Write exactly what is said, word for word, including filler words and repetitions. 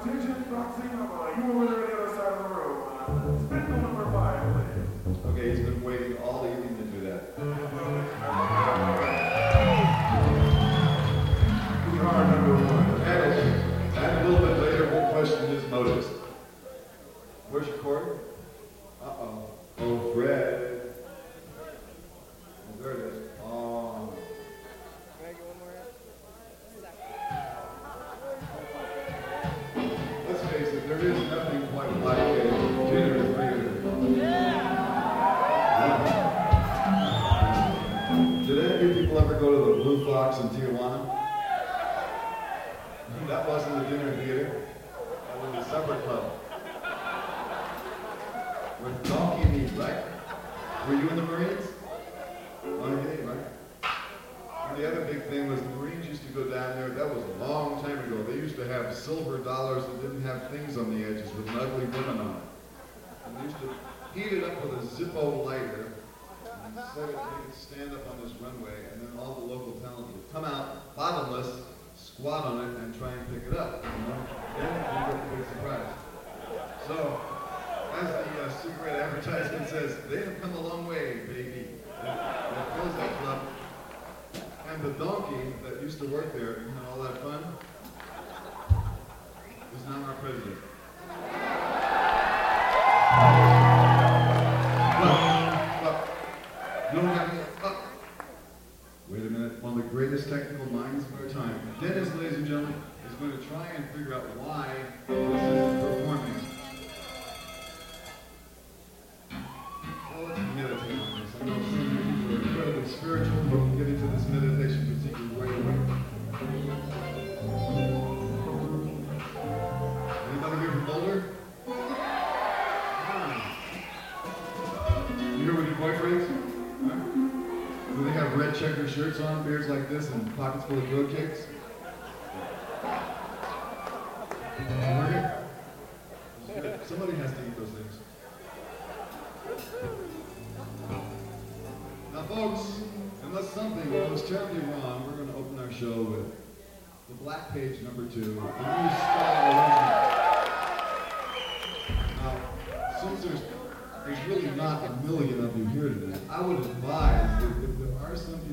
Attention, Roxy, uh, you over there on the other side of the room. Uh, spin the number five, please. Okay, he's been waiting all evening to do that. We are number one. And, and a little bit later, we'll question his motives. Where's your chord? Uh-oh. Oh, Fred. Oh, there it is. Oh. Let's face it, there is nothing quite like a dinner at three. Did any of you people ever go to the Blue Fox in Tijuana? That wasn't the dinner theater. That was a supper club. With donkey meat, right? Were you in the Marines? Oh, you did, right? And the other big thing was the Marines used to go down there. That was a long time ago. They used to have silver dollars that didn't have things on the edges with an ugly women on it. And they used to heat it up with a Zippo lighter and set it, make it stand up on this runway, and then all the local talent would come out bottomless, squat on it, and try and pick it up. You know? Then you get a big surprise. So, as the uh, cigarette advertisement says, they have come a long way, baby. That fills that club. And the donkey that used to work there, you know, all that fun, is now our president. Look, look, you don't have to, look. Wait a minute, one of the greatest technical minds of our time. Dennis, ladies and gentlemen, is going to try and figure out why this isn't performing. Well, let's meditate on this. I know some of you people are incredibly spiritual. You can get into this meditation procedure right away. Anybody here from Boulder? You here with your boyfriends? Huh? Do they have red checker shirts on, beards like this, and pockets full of road cakes? Somebody has to eat those things. Now, folks, unless something goes terribly wrong, we're going to open our show with the Black Page number two, the new style arrangement. Now, since there's, there's really not a million of you here today, I would advise that if there are some